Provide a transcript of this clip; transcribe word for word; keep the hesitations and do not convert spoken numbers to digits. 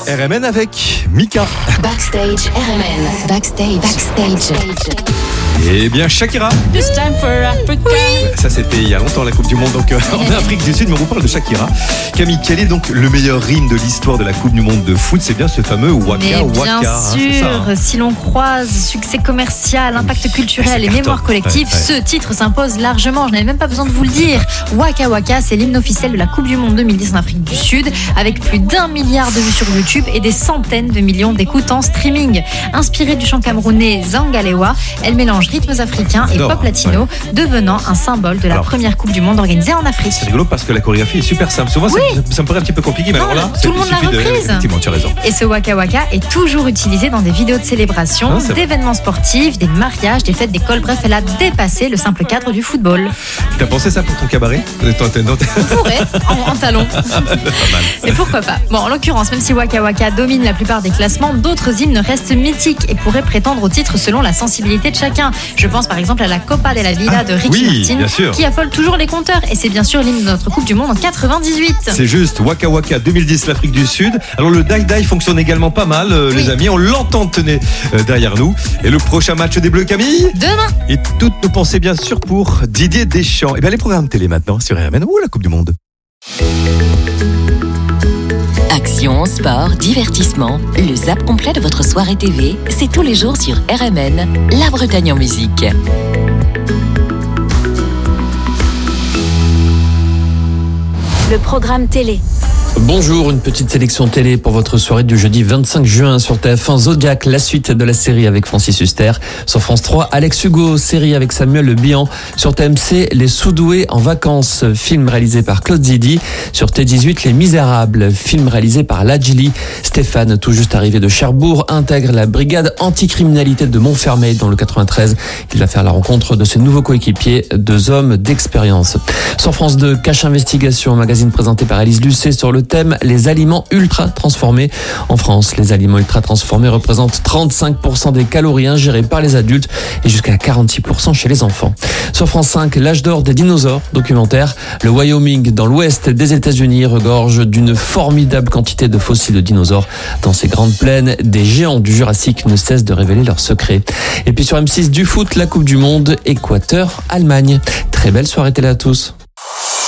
R M N avec Mika. Backstage R M N. Backstage. Backstage. Eh bien, Shakira. This time for Africa. Oui. Ça, c'était il y a longtemps, la Coupe du Monde, donc euh, en Afrique du Sud, mais on vous parle de Shakira. Camille, quel est donc le meilleur rime de l'histoire de la Coupe du Monde de foot? C'est bien ce fameux Waka Mais Waka. bien hein, sûr, c'est ça, hein. Si l'on croise succès commercial, impact culturel Ouais, et mémoire collective, ouais, ouais. ce titre s'impose largement. Je n'avais même pas besoin de vous le dire. Waka Waka, c'est l'hymne officiel de la Coupe du Monde deux mille dix en Afrique du Sud, avec plus d'un milliard de vues sur YouTube et des centaines de millions d'écoutes en streaming. Inspirée du chant camerounais Zangalewa, elle mélange rythmes africains et J'adore, pop latino, ouais. devenant un symbole de la Alors, première Coupe du Monde organisée en Afrique. C'est rigolo parce que la chorégraphie est super simple. Souvent, Oui. ça, ça me paraît un petit peu compliqué, mais Non, alors là, tout c'est- le monde il l'a suffit de- reprise. Effectivement, tu as raison. Et ce Waka Waka est toujours utilisé dans des vidéos de célébration, Ah, c'est vrai. d'événements sportifs, des mariages, des fêtes d'école. Bref, elle a dépassé le simple cadre du football. T'as pensé ça pour ton cabaret? Ton- ton- ton- On pourrait, en, en talons. Mais pourquoi pas? Bon, en l'occurrence, même si Waka Waka domine la plupart des classements, d'autres hymnes restent mythiques et pourraient prétendre au titre selon la sensibilité de chacun. Je pense par exemple à la Copa de la Vida Ah, de Ricky oui, Martin, bien sûr. qui affole toujours les compteurs. Et c'est bien sûr l'hymne de notre Coupe du Monde en quatre-vingt-dix-huit. C'est juste, Waka Waka deux mille dix, l'Afrique du Sud. Alors le Die Die fonctionne également pas mal, euh, Oui. les amis. On l'entend, tenez, euh, derrière nous. Et le prochain match des Bleus, Camille? Demain. Et toutes nos pensées, bien sûr, pour Didier Deschamps. Et bien, les programmes télé maintenant sur R M N ou la Coupe du Monde. Action, sport, divertissement. Le zap complet de votre soirée T V, c'est tous les jours sur R M N, La Bretagne en musique. Le programme télé. Bonjour, une petite sélection télé pour votre soirée du jeudi vingt-cinq juin sur T F un. Zodiac, la suite de la série avec Francis Huster. Sur France trois, Alex Hugo, série avec Samuel Le Bihan. Sur T M C, Les Soudoués en vacances, film réalisé par Claude Zidi. Sur T dix-huit, Les Misérables, film réalisé par Ladjili. Stéphane, tout juste arrivé de Cherbourg, intègre la brigade anticriminalité de Montfermeil dans le quatre-vingt-treize. Il va faire la rencontre de ses nouveaux coéquipiers, deux hommes d'expérience. Sur France deux, Cache Investigation, magazine présenté par Élise Lucet sur le thème les aliments ultra transformés. En France, les aliments ultra transformés représentent trente-cinq pour cent des calories ingérées par les adultes et jusqu'à quarante-six pour cent chez les enfants. Sur France cinq, l'âge d'or des dinosaures, documentaire. Le Wyoming, dans l'ouest des États-Unis, regorge d'une formidable quantité de fossiles de dinosaures. Dans ces grandes plaines, des géants du Jurassique ne cessent de révéler leurs secrets. Et puis sur M six, du foot, la Coupe du Monde, Équateur, Allemagne. Très belle soirée télé à tous.